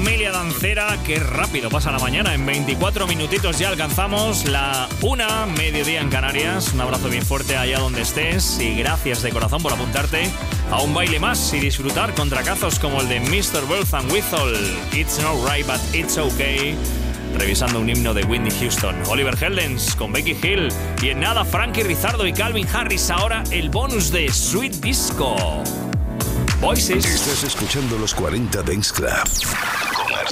familia dancera, qué rápido pasa la mañana. En 24 minutitos ya alcanzamos la 1, mediodía en Canarias. Un abrazo bien fuerte allá donde estés y gracias de corazón por apuntarte a un baile más y disfrutar con tracazos como el de Mr. Bells and Whistle, It's Not Right But It's Okay, revisando un himno de Whitney Houston, Oliver Heldens con Becky Hill y en nada Frankie Rizardo y Calvin Harris. Ahora el bonus de Sweet Disco Voices. Estás escuchando los 40 Dance Club.